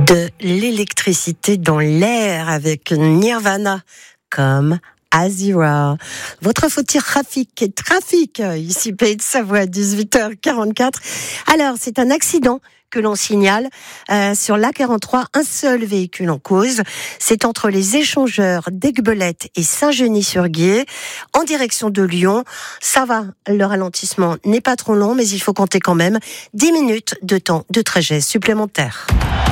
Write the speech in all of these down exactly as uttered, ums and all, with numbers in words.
de l'électricité dans l'air avec Nirvana comme Azira. Votre info trafic et trafic ici Pays de Savoie, dix-huit heures quarante-quatre. Alors, c'est un accident que l'on signale euh, sur l'A quarante-trois, un seul véhicule en cause. C'est entre les échangeurs d'Aiguebelette et Saint-Genis-sur-Guiers, en direction de Lyon. Ça va, le ralentissement n'est pas trop long, mais il faut compter quand même dix minutes de temps de trajet supplémentaire.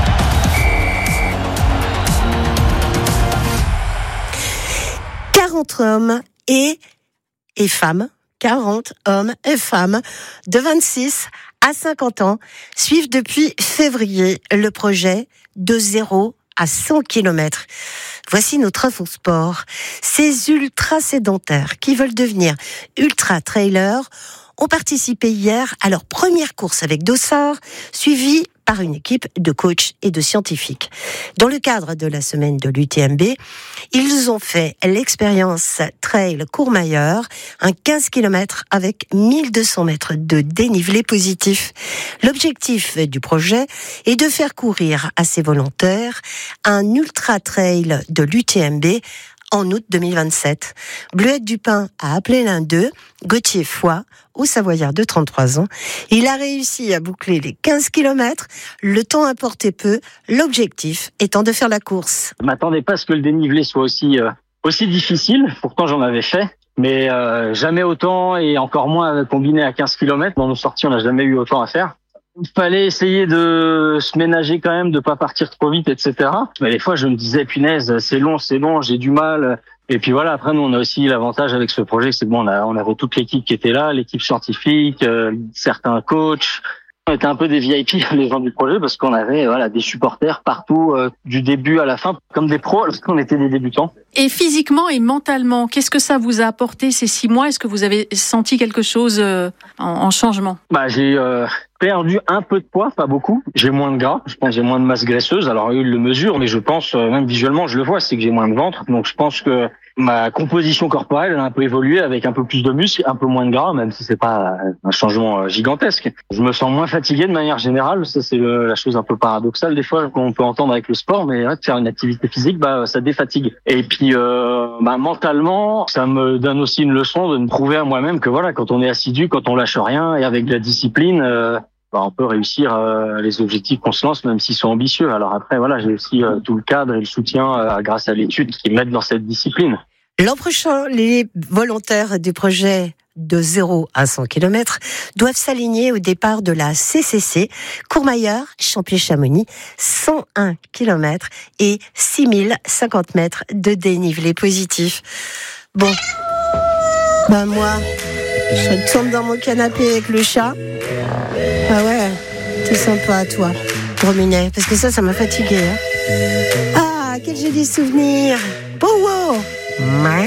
quarante hommes et, et femmes, quarante hommes et femmes de vingt-six à cinquante ans suivent depuis février le projet de zéro à cent kilomètres. Voici notre info sport. Ces ultra-sédentaires qui veulent devenir ultra-trailers ont participé hier à leur première course avec Dossard, suivie par une équipe de coachs et de scientifiques. Dans le cadre de la semaine de l'U T M B, ils ont fait l'expérience Trail Courmayeur, un quinze kilomètres avec mille deux cents mètres de dénivelé positif. L'objectif du projet est de faire courir à ces volontaires un ultra trail de l'U T M B en août deux mille vingt-sept. Bleuette Dupin a appelé l'un d'eux, Gauthier Foy, au Savoyard de trente-trois ans. Il a réussi à boucler les quinze kilomètres. Le temps importait peu, l'objectif étant de faire la course. Je m'attendais pas à ce que le dénivelé soit aussi, euh, aussi difficile. Pourtant, j'en avais fait. Mais euh, jamais autant et encore moins combiné à quinze kilomètres. Dans nos sorties, on n'a jamais eu autant à faire. Il fallait essayer de se ménager quand même, de pas partir trop vite, et cetera. Mais des fois, je me disais, punaise, c'est long, c'est long, j'ai du mal. Et puis voilà, après, nous, on a aussi l'avantage avec ce projet, c'est que bon, on, a, on avait toute l'équipe qui était là, l'équipe scientifique, euh, certains coachs. On était un peu des V I P, les gens du projet, parce qu'on avait voilà des supporters partout, euh, du début à la fin, comme des pros, lorsqu'on était des débutants. Et physiquement et mentalement, qu'est-ce que ça vous a apporté ces six mois ? Est-ce que vous avez senti quelque chose euh, en, en changement ? Bah, j'ai euh, perdu un peu de poids, pas beaucoup. J'ai moins de gras, je pense que j'ai moins de masse graisseuse. Alors eux, ils le mesurent, mais je pense, euh, même visuellement, je le vois, c'est que j'ai moins de ventre. Donc je pense que ma composition corporelle elle a un peu évolué avec un peu plus de muscles, un peu moins de gras, même si c'est pas un changement gigantesque. Je me sens moins fatigué de manière générale. Ça, c'est le, la chose un peu paradoxale des fois qu'on peut entendre avec le sport, mais ouais, de faire une activité physique, bah, ça défatigue. Et puis, euh, bah, mentalement, ça me donne aussi une leçon de me prouver à moi-même que voilà, quand on est assidu, quand on lâche rien et avec de la discipline, euh, bah, on peut réussir euh, les objectifs qu'on se lance, même s'ils sont ambitieux. Alors après, voilà, j'ai aussi euh, tout le cadre et le soutien euh, grâce à l'étude qui m'aident dans cette discipline. L'an prochain, les volontaires du projet de zéro à cent kilomètres doivent s'aligner au départ de la C C C, Courmayeur, Champier-Chamonix, cent un kilomètres et six mille cinquante mètres de dénivelé positif. Bon, ben moi, je retourne dans mon canapé avec le chat. Ah ouais, t'es sympa à toi, Rominet, parce que ça, ça m'a fatigué. Hein. Ah, quel joli souvenir. Oh wow.